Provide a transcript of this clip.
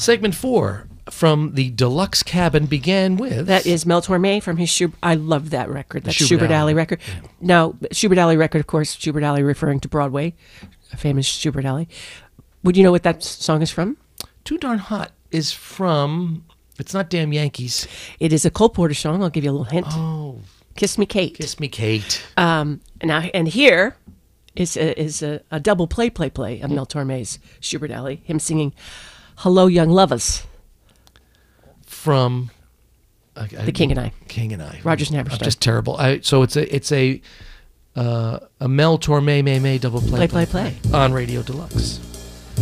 Segment 4 from the Deluxe Cabin began with... That is Mel Torme from his Schubert. I love that record. That Schubert Schubert Alley Alley. record. Now, Schubert Alley record, of course, Schubert Alley referring to Broadway, a famous Schubert Alley. Would you know what that song is from? Too Darn Hot is from... It's not Damn Yankees. It is a Cole Porter song. I'll give you a little hint. Oh, Kiss Me, Kate. Kiss Me, Kate. And here is a double play of Mel Torme's Schubert Alley. Him singing "Hello, Young Lovers." From... The King and I. King and I. Rodgers and I'm Hammerstein. just terrible. So it's a Mel Torme May double play Play. on Radio Deluxe.